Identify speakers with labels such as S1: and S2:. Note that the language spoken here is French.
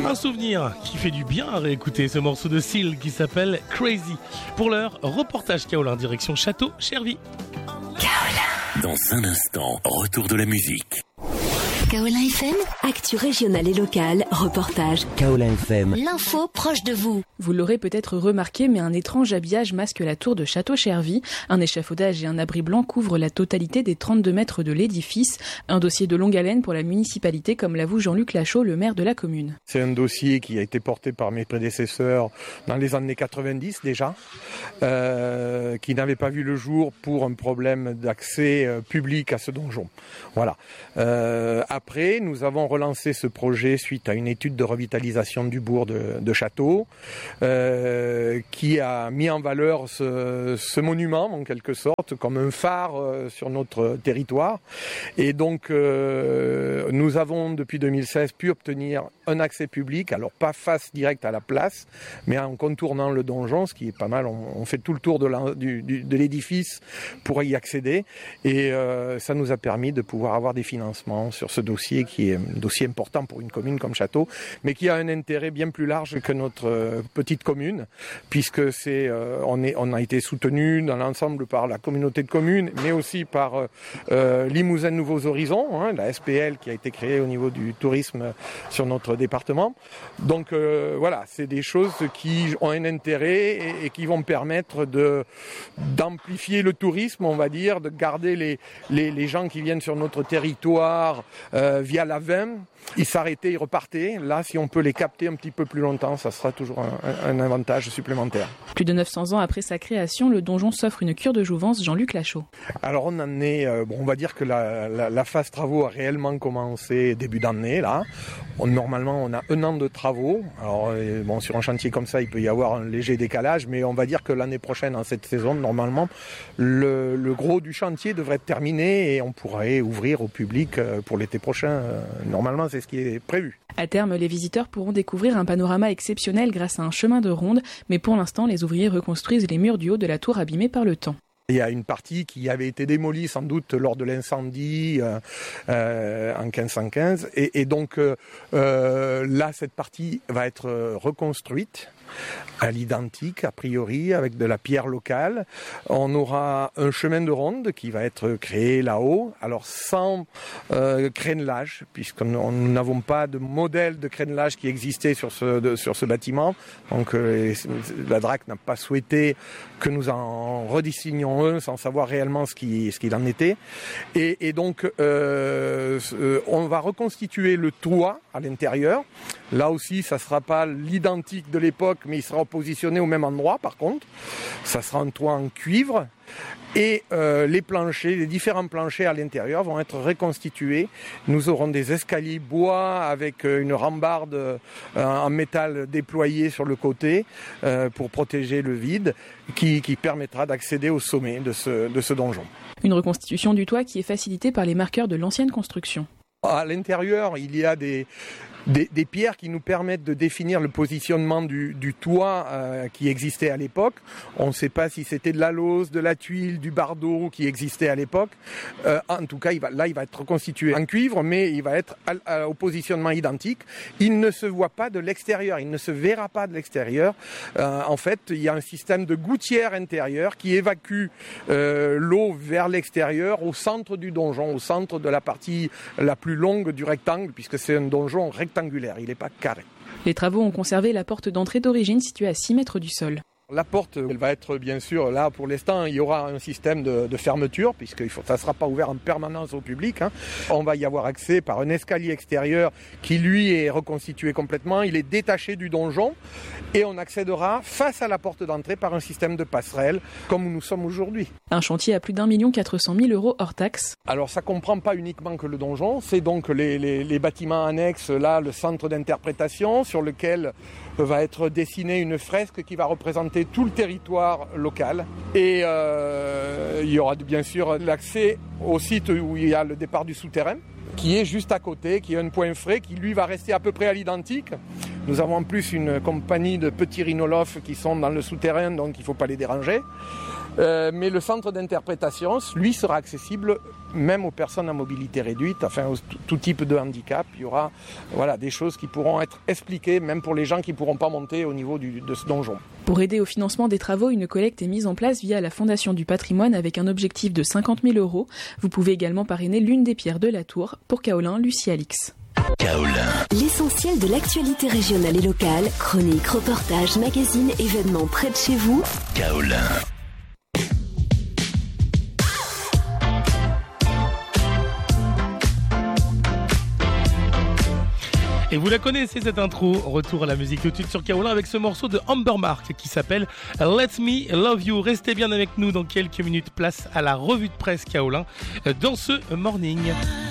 S1: Un souvenir qui fait du bien à réécouter, ce morceau de Seal qui s'appelle Crazy. Pour l'heure, reportage Kaolin direction Château Chervy.
S2: Kaolin. Dans un instant, retour de la musique.
S3: Kaolin FM, actu régionale et locale, reportage.
S4: Kaolin FM,
S3: l'info proche de vous.
S5: Vous l'aurez peut-être remarqué, mais un étrange habillage masque la tour de Château Chervy. Un échafaudage et un abri blanc couvrent la totalité des 32 mètres de l'édifice. Un dossier de longue haleine pour la municipalité, comme l'avoue Jean-Luc Lachaud, le maire de la commune.
S6: C'est un dossier qui a été porté par mes prédécesseurs dans les années 90 déjà, qui n'avait pas vu le jour pour un problème d'accès public à ce donjon. Voilà. Après, nous avons relancé ce projet suite à une étude de revitalisation du bourg de Château, qui a mis en valeur ce monument, en quelque sorte, comme un phare sur notre territoire. Et donc, nous avons, depuis 2016, pu obtenir un accès public, alors pas face directe à la place, mais en contournant le donjon, ce qui est pas mal. On fait tout le tour de l'édifice pour y accéder. Et ça nous a permis de pouvoir avoir des financements sur ce dossier, qui est un dossier important pour une commune comme Château, mais qui a un intérêt bien plus large que notre petite commune, puisque on a été soutenu dans l'ensemble par la communauté de communes, mais aussi par Limousin Nouveaux Horizons, la SPL qui a été créée au niveau du tourisme sur notre département. Donc voilà, c'est des choses qui ont un intérêt et qui vont permettre d'amplifier le tourisme, on va dire, de garder les gens qui viennent sur notre territoire via la VEM. Ils s'arrêtaient, ils repartaient. Là, si on peut les capter un petit peu plus longtemps, ça sera toujours un avantage supplémentaire.
S5: Plus de 900 ans après sa création, le donjon s'offre une cure de jouvence. Jean-Luc Lachaud.
S6: Alors on en est, on va dire que la phase travaux a réellement commencé début d'année. Là, normalement, on a 1 an de travaux. Alors sur un chantier comme ça, il peut y avoir un léger décalage, mais on va dire que l'année prochaine, en cette saison, normalement, le gros du chantier devrait être terminé et on pourrait ouvrir au public pour l'été prochain. Normalement, c'est ce qui est prévu.
S5: À terme, les visiteurs pourront découvrir un panorama exceptionnel grâce à un chemin de ronde, mais pour l'instant, les ouvriers reconstruisent les murs du haut de la tour abîmés par le temps.
S6: Il y a une partie qui avait été démolie sans doute lors de l'incendie en 1515 et donc là cette partie va être reconstruite à l'identique a priori avec de la pierre locale. On aura un chemin de ronde qui va être créé là-haut, alors sans crénelage, puisque nous n'avons pas de modèle de crénelage qui existait sur ce bâtiment. Donc la DRAC n'a pas souhaité que nous en redessinions un sans savoir réellement ce qu'il en était. Et donc on va reconstituer le toit à l'intérieur. Là aussi, ça ne sera pas l'identique de l'époque, mais il sera positionné au même endroit par contre. Ça sera un toit en cuivre. Et les différents planchers à l'intérieur vont être reconstitués. Nous aurons des escaliers bois avec une rambarde en métal déployée sur le côté pour protéger le vide, qui permettra d'accéder au sommet de ce donjon.
S5: Une reconstitution du toit qui est facilitée par les marqueurs de l'ancienne construction.
S6: À l'intérieur, il y a des pierres qui nous permettent de définir le positionnement du toit qui existait à l'époque. On ne sait pas si c'était de la lauze, de la tuile, du bardeau qui existait à l'époque. En tout cas, il va être reconstitué en cuivre, mais il va être au positionnement identique. Il ne se voit pas de l'extérieur, il ne se verra pas de l'extérieur. En fait, il y a un système de gouttière intérieure qui évacue l'eau vers l'extérieur au centre du donjon, au centre de la partie la plus longue du rectangle, puisque c'est un donjon rectangulaire, il n'est pas carré.
S5: Les travaux ont conservé la porte d'entrée d'origine située à 6 mètres du sol.
S6: La porte, elle va être bien sûr, là pour l'instant, il y aura un système de fermeture, puisque ça ne sera pas ouvert en permanence au public. On va y avoir accès par un escalier extérieur qui lui est reconstitué complètement, il est détaché du donjon, et on accédera face à la porte d'entrée par un système de passerelle, comme nous sommes aujourd'hui.
S5: Un chantier à plus d'1 400 000 € hors taxe.
S6: Alors ça ne comprend pas uniquement que le donjon, c'est donc les bâtiments annexes, là le centre d'interprétation sur lequel va être dessinée une fresque qui va représenter tout le territoire local. Et il y aura bien sûr l'accès au site où il y a le départ du souterrain, qui est juste à côté, qui est un point frais, qui lui va rester à peu près à l'identique. Nous avons en plus une compagnie de petits rhinolophes qui sont dans le souterrain, donc il ne faut pas les déranger. Mais le centre d'interprétation, lui, sera accessible même aux personnes à mobilité réduite, enfin tout type de handicap. Il y aura des choses qui pourront être expliquées, même pour les gens qui ne pourront pas monter au niveau de ce donjon.
S5: Pour aider au financement des travaux, une collecte est mise en place via la Fondation du patrimoine avec un objectif de 50 000 €. Vous pouvez également parrainer l'une des pierres de la tour. Pour Kaolin, Lucie Alix.
S2: Kaolin.
S3: L'essentiel de l'actualité régionale et locale, chroniques, reportages, magazines, événements près de chez vous.
S2: Kaolin.
S1: Et vous la connaissez cette intro, retour à la musique tout de suite sur Kaolin avec ce morceau de Amber Mark qui s'appelle Let Me Love You. Restez bien avec nous dans quelques minutes, place à la revue de presse Kaolin dans ce morning.